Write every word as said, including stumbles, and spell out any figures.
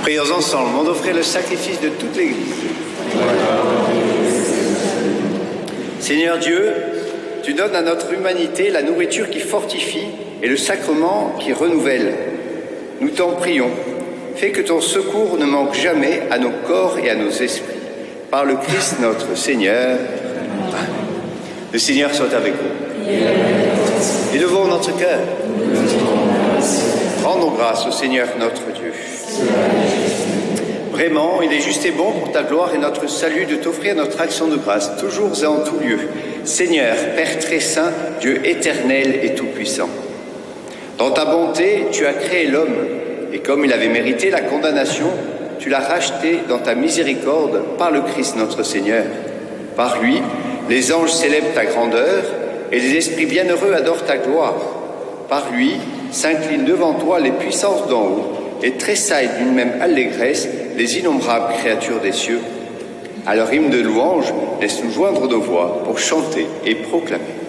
Prions ensemble, on offrait le sacrifice de toute l'Église. Seigneur Dieu, tu donnes à notre humanité la nourriture qui fortifie et le sacrement qui renouvelle. Nous t'en prions, fais que ton secours ne manque jamais à nos corps et à nos esprits. Par le Christ notre Seigneur. Amen. Le Seigneur soit avec vous. Élevons notre cœur. Rendons grâce au Seigneur notre Dieu. Vraiment, il est juste et bon pour ta gloire et notre salut de t'offrir notre action de grâce, toujours et en tout lieu. Seigneur, Père très saint, Dieu éternel et tout-puissant. Dans ta bonté, tu as créé l'homme, et comme il avait mérité la condamnation, tu l'as racheté dans ta miséricorde par le Christ notre Seigneur. Par lui, les anges célèbrent ta grandeur, et les esprits bienheureux adorent ta gloire. Par lui, s'inclinent devant toi les puissances d'en haut, et tressaillent d'une même allégresse les innombrables créatures des cieux. À leur hymne de louange, laisse-nous joindre nos voix pour chanter et proclamer.